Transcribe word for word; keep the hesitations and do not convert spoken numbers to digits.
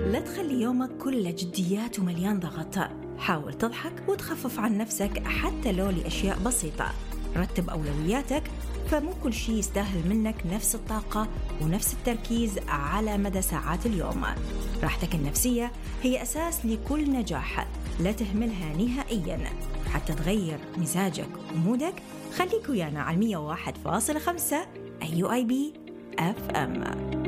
لا تخلي يومك كله جديات ومليان ضغط. حاول تضحك وتخفف عن نفسك حتى لو لأشياء بسيطة. رتب أولوياتك، فمو كل شيء يستاهل منك نفس الطاقة ونفس التركيز على مدى ساعات اليوم. راحتك النفسية هي أساس لكل نجاح، لا تهملها نهائياً. حتى تغير مزاجك ومودك خليك ويانا على مية وواحد فاصلة خمسة أي يو آي بي إف إم.